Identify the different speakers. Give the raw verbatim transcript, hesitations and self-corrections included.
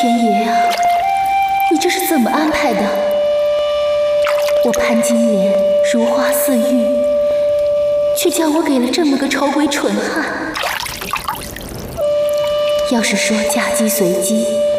Speaker 1: 天爷啊，你这是怎么安排的？我潘金莲如花似玉，却叫我给了这么个丑鬼蠢汉。要是说嫁鸡随鸡，